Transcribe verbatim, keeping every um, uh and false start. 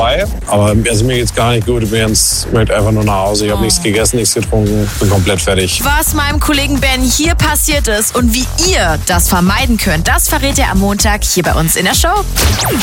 vorbei. Aber also mir geht's gar nicht gut. Ich bin jetzt, möchte einfach nur nach Hause. Ich habe oh. nichts gegessen, nichts getrunken. Bin komplett fertig. Was meinem Kollegen Ben hier passiert ist und wie ihr das vermeiden könnt, das verrät er am Montag hier bei uns in der Show.